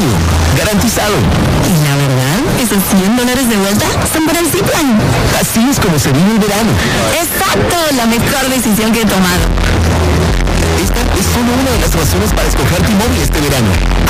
Premium, garantizado. Y la verdad, esos $100 de vuelta son para el Zipline. Así es como se vive el verano. Exacto, la mejor decisión que he tomado. Esta es solo una de las razones para escoger T-Mobile este verano.